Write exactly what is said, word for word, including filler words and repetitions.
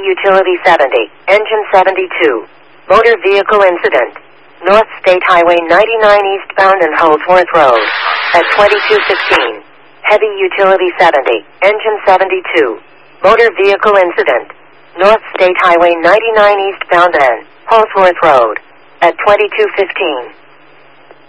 Utility seventy, Engine seventy-two. Motor vehicle incident. North State Highway ninety-nine eastbound and Holsworth Road. At twenty-two fifteen. Heavy Utility seventy, Engine seventy-two. Motor vehicle incident. North State Highway ninety-nine eastbound and Holsworth Road. At twenty-two fifteen.